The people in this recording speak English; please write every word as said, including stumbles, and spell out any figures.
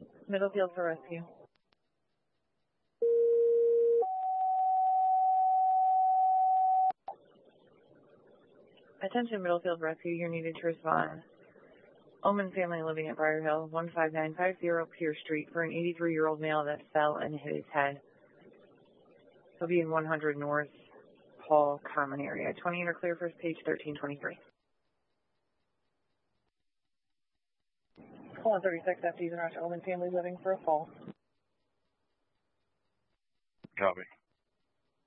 Middlefield for rescue. Attention Middlefield Rescue, you're needed to respond. Omen family living at Briar Hill, one five nine five zero Pierce Street, for an eighty-three-year-old male that fell and hit his head. He'll be in one hundred North Hall Common Area. twenty inter clear, first page, thirteen twenty-three. Call on thirty-six, F D's and Roger Omen family living for a fall. Copy.